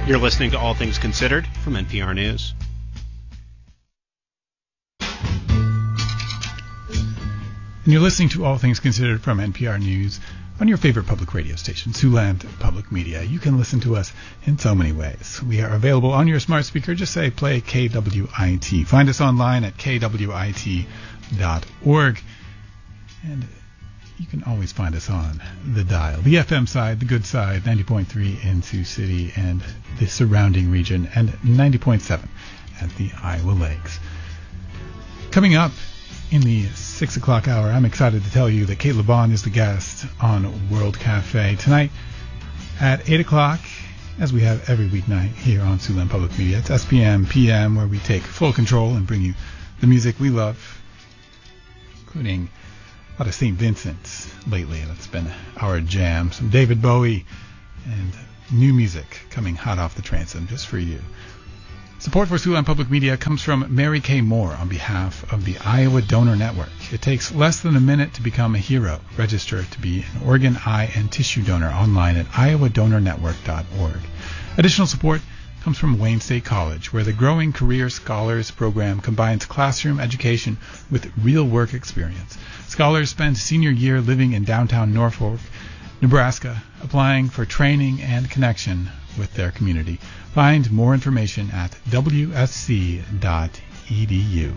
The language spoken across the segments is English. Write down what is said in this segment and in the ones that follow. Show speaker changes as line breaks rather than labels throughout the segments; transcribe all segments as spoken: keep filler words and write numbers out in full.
You're listening to All Things Considered from N P R News.
And you're listening to All Things Considered from N P R News on your favorite public radio station, Siouxland Public Media. You can listen to us in so many ways. We are available on your smart speaker. Just say play K W I T. Find us online at K W I T dot org. And you can always find us on the dial. The F M side, the good side, ninety point three in Sioux City and the surrounding region, and ninety point seven at the Iowa Lakes. Coming up in the six o'clock hour, I'm excited to tell you that Kate LeBon is the guest on World Cafe tonight at eight o'clock, as we have every weeknight here on Siouxland Public Media. It's S P M P M, where we take full control and bring you the music we love, including a lot of Saint Vincent lately. That's been our jam. Some David Bowie and new music coming hot off the transom just for you. Support for Siouxland Public Media comes from Mary Kay Moore on behalf of the Iowa Donor Network. It takes less than a minute to become a hero. Register to be an organ, eye, and tissue donor online at iowa donor network dot org. Additional support comes from Wayne State College, where the growing Career Scholars program combines classroom education with real work experience. Scholars spend senior year living in downtown Norfolk, Nebraska, applying for training and connection with their community. Find more information at w s c dot e d u.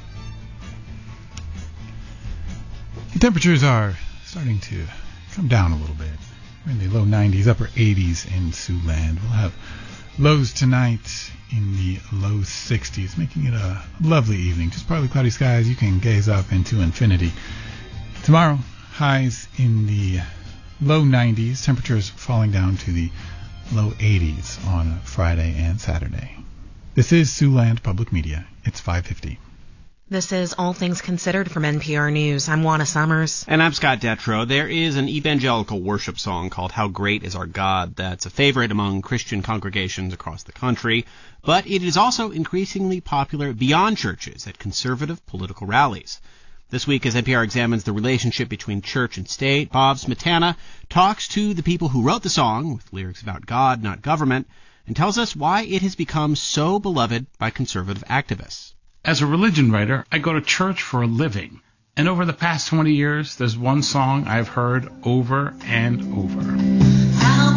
The temperatures are starting to come down a little bit. We're in the low nineties, upper eighties in Siouxland. We'll have lows tonight in the low sixties, making it a lovely evening. Just partly cloudy skies. You can gaze up into infinity. Tomorrow, highs in the low nineties, temperatures falling down to the low eighties on Friday and Saturday. This is Siouxland Public Media. It's five fifty.
This is All Things Considered from N P R News. I'm Juana Summers.
And I'm Scott Detrow. There is an evangelical worship song called How Great Is Our God that's a favorite among Christian congregations across the country, but it is also increasingly popular beyond churches at conservative political rallies. This week, as N P R examines the relationship between church and state, Bob Smetana talks to the people who wrote the song, with lyrics about God, not government, and tells us why it has become so beloved by conservative activists.
As a religion writer, I go to church for a living, and over the past twenty years, there's one song I've heard over and over. How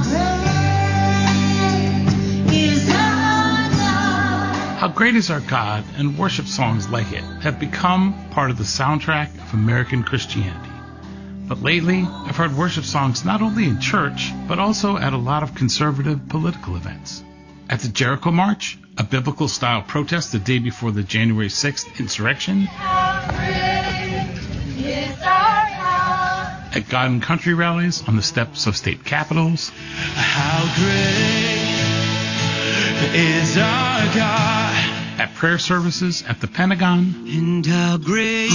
great is our God? How Great Is Our God and worship songs like it have become part of the soundtrack of American Christianity. But lately, I've heard worship songs not only in church, but also at a lot of conservative political events. At the Jericho March, a biblical-style protest the day before the January sixth insurrection. How great is our God? At God and Country rallies on the steps of state capitals. How great is our God? At prayer services at the Pentagon. And how great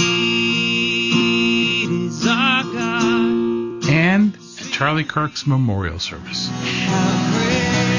is our God? And at Charlie Kirk's memorial service. How great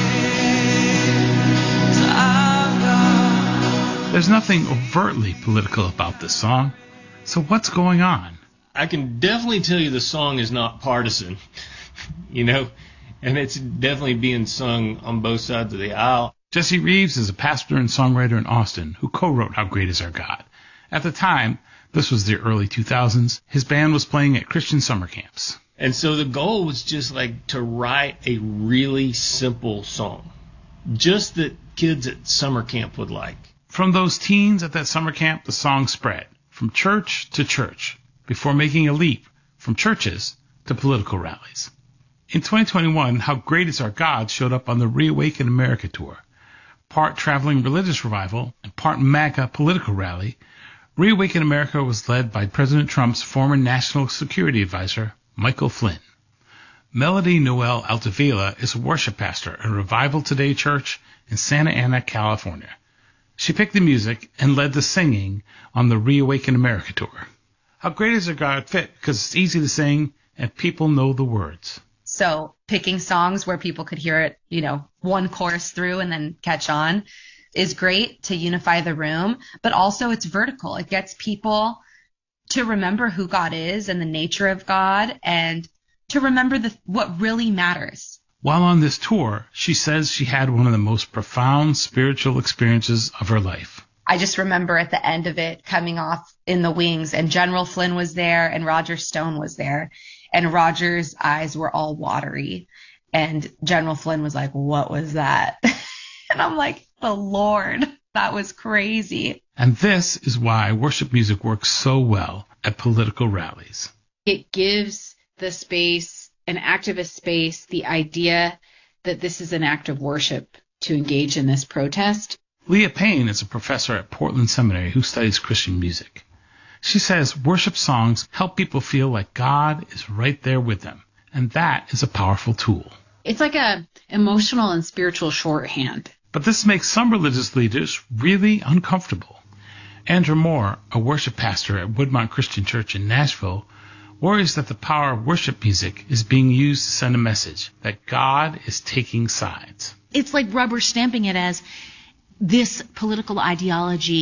is our God? There's nothing overtly political about this song. So what's going on?
I can definitely tell you the song is not partisan, you know, and it's definitely being sung on both sides of the aisle.
Jesse Reeves is a pastor and songwriter in Austin who co-wrote How Great Is Our God. At the time, this was the early two thousands, his band was playing at Christian summer camps.
And so the goal was just like to write a really simple song, just that kids at summer camp would like.
From those teens at that summer camp, the song spread from church to church before making a leap from churches to political rallies. In twenty twenty-one, How Great Is Our God showed up on the Reawaken America tour. Part traveling religious revival and part MAGA political rally, Reawaken America was led by President Trump's former national security advisor, Michael Flynn. Melody Noel Altavilla is a worship pastor at Revival Today Church in Santa Ana, California. She picked the music and led the singing on the Reawaken America tour. How Great Is Our God fit because it's easy to sing and people know the words.
So picking songs where people could hear it, you know, one chorus through and then catch on is great to unify the room, but also it's vertical. It gets people to remember who God is and the nature of God and to remember the, what really matters.
While on this tour, she says she had one of the most profound spiritual experiences of her life.
I just remember at the end of it coming off in the wings, and General Flynn was there and Roger Stone was there, and Roger's eyes were all watery, and General Flynn was like, "What was that?" And I'm like, "The Lord, that was crazy."
And this is why worship music works so well at political rallies.
It gives the space, an activist space, the idea that this is an act of worship to engage in this protest.
Leah Payne is a professor at Portland Seminary who studies Christian music. She says worship songs help people feel like God is right there with them, and that is a powerful tool.
It's like a emotional and spiritual shorthand.
But this makes some religious leaders really uncomfortable. Andrew Moore, a worship pastor at Woodmont Christian Church in Nashville, worries that the power of worship music is being used to send a message that God is taking sides.
It's like rubber stamping it as this political ideology